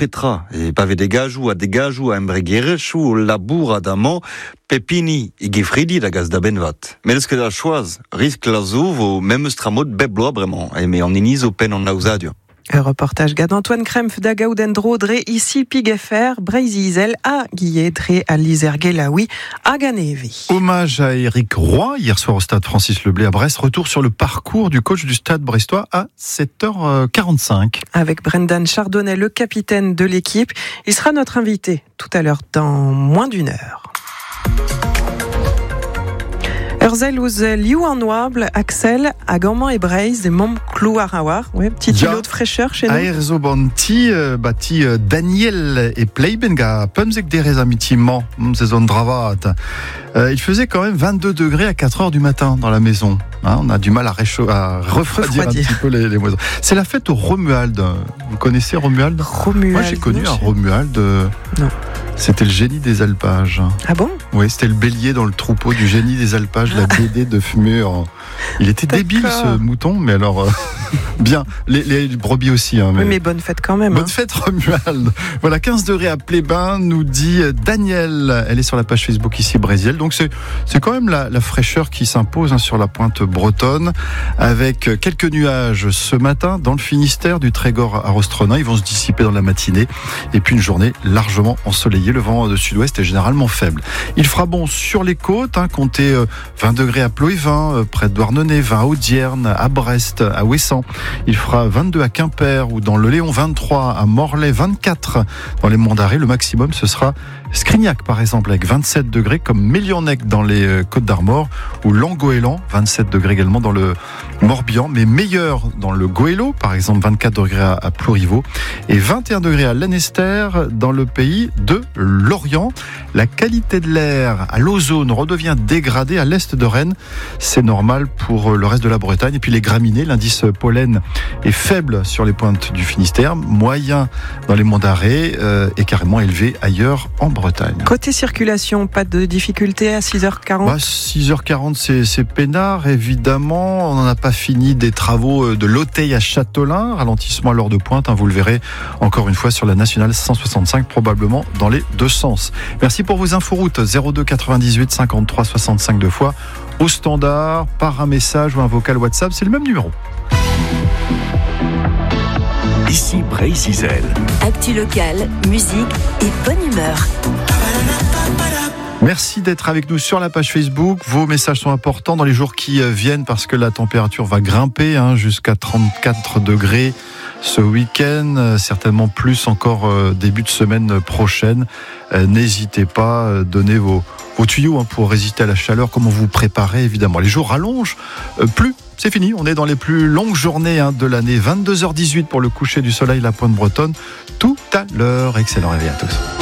fretra. Et pas des gajou à embreguerech ou labour adamant, pepini et gifridi da gaz da benvat. Mais est-ce que la choise risque la zouve au même stramot beblois vraiment. Mais on inise au pen en nausadio. Un reportage gad Antoine Krempf d'Agaoudendro dre ici Pigefer, Breizizel à Guilledre à l'Isergelaoui à Ganevi. Hommage à Éric Roy hier soir au stade Francis Leblay à Brest. Retour sur le parcours du coach du stade brestois à 7h45. Avec Brendan Chardonnay, le capitaine de l'équipe. Il sera notre invité tout à l'heure dans moins d'une heure. Urzel ouz liou en noable, Axel, à Gormand et Breiz, des membres clou à rawar. Ouais, petit îlot de fraîcheur chez nous. Aerzo Banti, bati Daniel et Pleibenga, pumzek des amitimement, saison dravat. Il faisait quand même 22 degrés à 4h du matin dans la maison. Hein, on a du mal à refroidir un petit peu les moisons. C'est la fête au Romuald. Vous connaissez Romuald ? Moi j'ai connu un Romuald. Non. C'était le génie des alpages. Ah bon ? Oui, c'était le bélier dans le troupeau du génie des alpages, la BD de Fumur. Il était débile ce mouton, mais alors bien. Les brebis aussi. Hein, mais bonne fête quand même. Bonne fête Romuald. Voilà, 15 degrés à Plébin, nous dit Daniel. Elle est sur la page Facebook ici Brésil. Donc c'est quand même la fraîcheur qui s'impose sur la pointe bretonne, avec quelques nuages ce matin dans le Finistère, du Trégor à Rostrona. Ils vont se dissiper dans la matinée. Et puis une journée largement ensoleillée. Le vent de sud-ouest est généralement faible. Il fera bon sur les côtes, comptez 20 degrés à Ploévin, près de Douarnenez, 20 à Audierne, à Brest, à Ouessant. Il fera 22 à Quimper ou dans le Léon, 23 à Morlaix, 24 dans les Monts d'Arrée. Le maximum, ce sera Scrignac, par exemple, avec 27 degrés, comme Méliornec dans les Côtes d'Armor, ou Langoélan, 27 degrés également dans le Morbihan, mais meilleur dans le Goëlo, par exemple, 24 degrés à Plouriveau, et 21 degrés à Lanester, dans le pays de Lorient. La qualité de l'air à l'ozone redevient dégradée à l'est de Rennes. C'est normal pour le reste de la Bretagne. Et puis les graminées, l'indice pollen est faible sur les pointes du Finistère, moyen dans les Monts d'Arrée et carrément élevé ailleurs en Bretagne. Côté circulation, pas de difficulté à 6h40 6h40, c'est peinard, évidemment. On n'en a pas fini des travaux de l'Auteuil à Châtelain. Ralentissement à l'heure de pointe, vous le verrez encore une fois sur la nationale 165, probablement dans les deux sens. Merci pour vos inforoutes. 02 98 53 65 deux fois au standard, par un message ou un vocal WhatsApp, c'est le même numéro. Ici Breizizel. Actu local, musique et bonne humeur. Merci d'être avec nous sur la page Facebook. Vos messages sont importants dans les jours qui viennent parce que la température va grimper jusqu'à 34 degrés ce week-end, certainement plus encore début de semaine prochaine. N'hésitez pas, donnez vos tuyaux pour résister à la chaleur, comment vous préparez évidemment. Les jours rallongent, plus, c'est fini, on est dans les plus longues journées de l'année. 22h18 pour le coucher du soleil, la pointe bretonne, tout à l'heure. Excellent réveil à tous.